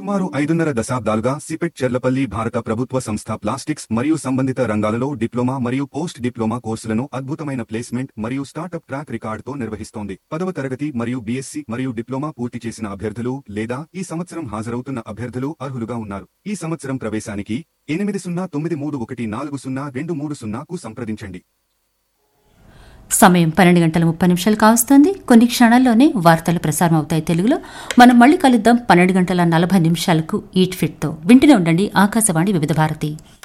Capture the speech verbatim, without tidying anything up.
సుమారు ఐదున్నర దశాబ్దాలుగా సిపెట్ చెర్లపల్లి భారత ప్రభుత్వ సంస్థ ప్లాస్టిక్స్ మరియు సంబంధిత రంగాలలో డిప్లొమా మరియు పోస్ట్ డిప్లొమా కోర్సులను అద్భుతమైన ప్లేస్మెంట్ మరియు స్టార్టప్ ట్రాక్ రికార్డుతో నిర్వహిస్తోంది. పదవ తరగతి మరియు బీఎస్సీ మరియు డిప్లొమా పూర్తి చేసిన అభ్యర్థులు లేదా ఈ సంవత్సరం హాజరవుతున్న అభ్యర్థులు అర్హులుగా ఉన్నారు. ఈ సంవత్సరం ప్రవేశానికి ఎనిమిది సున్నా తొమ్మిది మూడు ఒకటి నాలుగు సున్నా రెండు మూడు సున్నాకు సంప్రదించండి. సమయం పన్నెండు గంటల ముప్పై నిమిషాలు కావస్తోంది. కొన్ని క్షణాల్లోనే వార్తలు ప్రసారం అవుతాయి తెలుగులో. మనం మళ్ళీ కలుద్దాం పన్నెండు గంటల నలభై నిమిషాలకు ఈట్ ఫిట్తో. వింటూనే ఉండండి ఆకాశవాణి వివిధ భారతి.